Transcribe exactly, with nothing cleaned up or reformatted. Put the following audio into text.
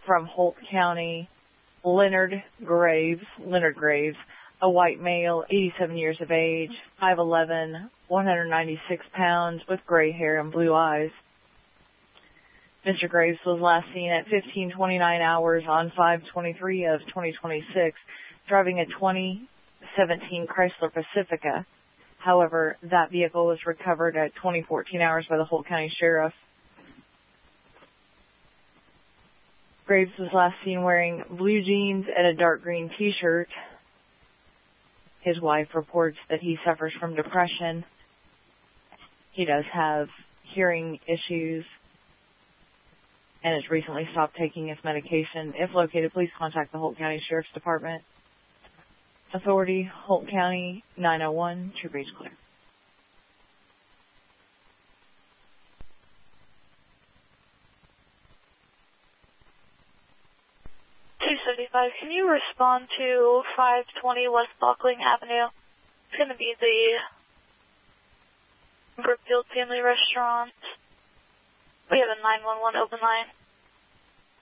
from Holt County, Leonard Graves, Leonard Graves, a white male, eighty-seven years of age, five eleven, one hundred ninety-six pounds, with gray hair and blue eyes. Mister Graves was last seen at fifteen twenty-nine hours on five twenty-three of twenty twenty-six, driving a twenty seventeen Chrysler Pacifica. However, that vehicle was recovered at twenty fourteen hours by the Holt County Sheriff. Graves was last seen wearing blue jeans and a dark green t-shirt. His wife reports that he suffers from depression. He does have hearing issues and has recently stopped taking his medication. If located, please contact the Holt County Sheriff's Department. Authority, Holt County, nine oh one, True Breach Clear. two seventy-five, can you respond to five twenty West Buckling Avenue? It's going to be the Brookfield Family Restaurant. We have a nine one one open line.